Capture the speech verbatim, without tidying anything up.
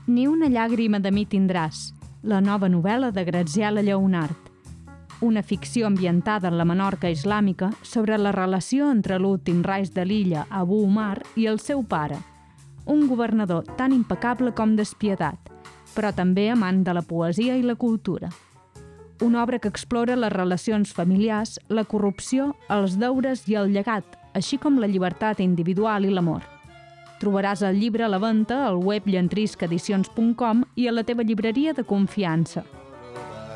Ni una llàgrima de mi tindràs, la nova novel·la de Graziella Lleonart. Una ficció ambientada en la Menorca islàmica sobre la relació entre l'últim rais de l'illa, Abu Umar, i el seu pare, un governador tan impecable com despietat, però també amant de la poesia i la cultura. Una obra que explora les relacions familiars, la corrupció, els deures i el llegat, així com la llibertat individual i l'amor. Trobaràs el llibre a la venda al web llentriscaedicions punt com i a la teva llibreria de confiança.